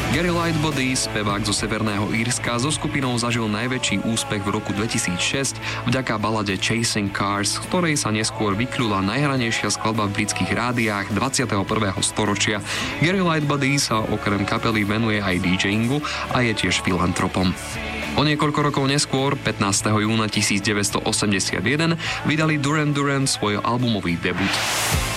Gary Lightbody, spevák zo Severného Írska, so skupinou zažil najväčší úspech v roku 2006 vďaka balade Chasing Cars, z ktorej sa neskôr vykľula najhranejšia skladba v britských rádiách 21. storočia. Gary Lightbody sa okrem kapely venuje aj DJingu a je tiež filantropom. O niekoľko rokov neskôr, 15. júna 1981, vydali Duran Duran svoj albumový debut.